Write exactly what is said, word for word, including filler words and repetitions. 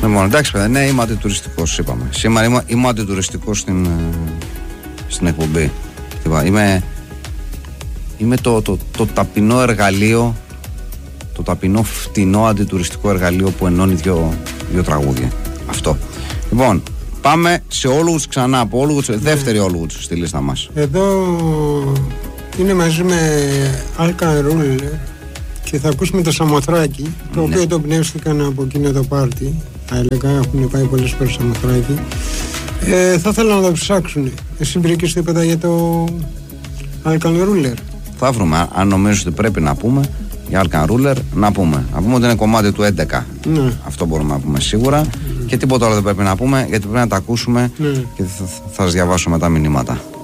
Λοιπόν, εντάξει, παιδιά, ναι, είμαι αντιτουριστικός, είπαμε. Σήμερα είμαι, είμαι αντιτουριστικός στην, στην εκπομπή. Είμαι, είμαι το, το, το ταπεινό εργαλείο, το ταπεινό φτηνό αντιτουριστικό εργαλείο που ενώνει δύο, δύο τραγούδια. Αυτό. Λοιπόν, πάμε σε Όλγουτς ξανά από Όλγουτς, ναι. Δεύτερη Όλγουτς στη λίστα μας. Εδώ είναι μαζί με Alkan Ruler και θα ακούσουμε το Σαμοθράκη, το ναι. οποίο το πνεύστηκαν από εκείνο το πάρτι. Θα έλεγα, έχουν πάει πολλές φορές Σαμοθράκη. Ε, θα ήθελα να το ψάξουν. Εσύ βρήκες τίποτα για το Alkan Ruler? Θα βρούμε, αν νομίζω ότι πρέπει να πούμε για Alkan Ruler, να πούμε. Να πούμε ότι είναι κομμάτι του έντεκα. Ναι. Αυτό μπορούμε να πούμε σίγουρα. Ναι. Και τίποτα άλλο δεν πρέπει να πούμε, γιατί πρέπει να τα ακούσουμε, ναι. Και θα, θα σας διαβάσω μετά μηνύματα.